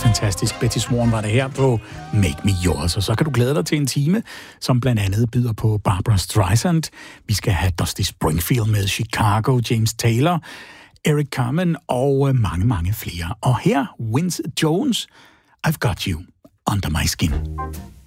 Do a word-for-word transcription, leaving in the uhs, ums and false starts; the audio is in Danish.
fantastisk. Betty Swan var det her på Make Me Yours, og så kan du glæde dig til en time, som blandt andet byder på Barbra Streisand. Vi skal have Dusty Springfield med Chicago, James Taylor, Eric Carmen og mange, mange flere. Og her, Vince Jones, I've Got You Under My Skin.